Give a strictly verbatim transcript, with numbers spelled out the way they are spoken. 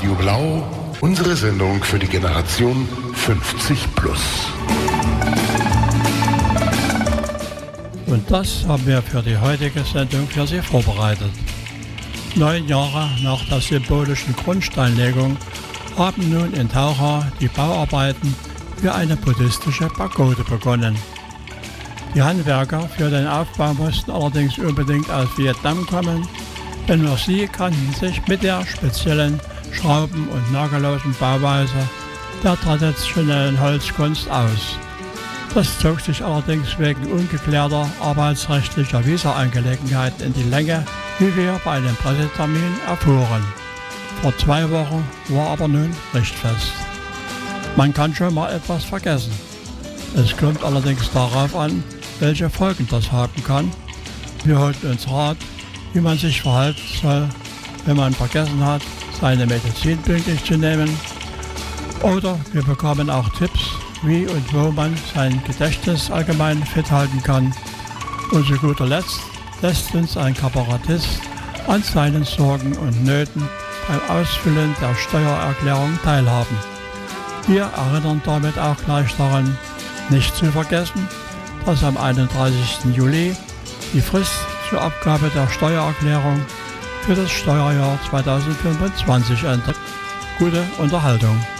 Radio Blau, unsere Sendung für die Generation fünfzig plus. Und das haben wir für die heutige Sendung für Sie vorbereitet. Neun Jahre nach der symbolischen Grundsteinlegung haben nun in Taucha die Bauarbeiten für eine buddhistische Pagode begonnen. Die Handwerker für den Aufbau mussten allerdings unbedingt aus Vietnam kommen, denn nur sie kannten sich mit der speziellen schrauben- und nagellosen Bauweise der traditionellen Holzkunst aus. Das zog sich allerdings wegen ungeklärter arbeitsrechtlicher Visa-Angelegenheiten in die Länge, wie wir bei einem Pressetermin erfuhren. Vor zwei Wochen war aber nun richtfest. Man kann schon mal etwas vergessen. Es kommt allerdings darauf an, welche Folgen das haben kann. Wir holten uns Rat, wie man sich verhalten soll, wenn man vergessen hat, seine Medizin pünktlich zu nehmen. Oder wir bekommen auch Tipps, wie und wo man sein Gedächtnis allgemein fit halten kann. Und zu guter Letzt lässt uns ein Kabarettist an seinen Sorgen und Nöten beim Ausfüllen der Steuererklärung teilhaben. Wir erinnern damit auch gleich daran, nicht zu vergessen, dass am einunddreißigsten Juli die Frist zur Abgabe der Steuererklärung für das Steuerjahr zweitausendfünfundzwanzig endet. Gute Unterhaltung.